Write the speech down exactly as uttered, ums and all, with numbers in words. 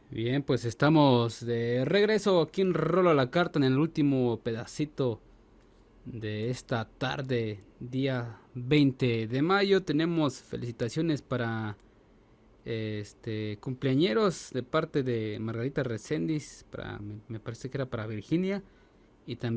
Bien, pues estamos de regreso aquí en Rolo a la Carta en el último pedacito de esta tarde, día veinte de mayo. Tenemos felicitaciones para este cumpleañeros de parte de Margarita Reséndiz, para, me, me parece que era para Virginia, y también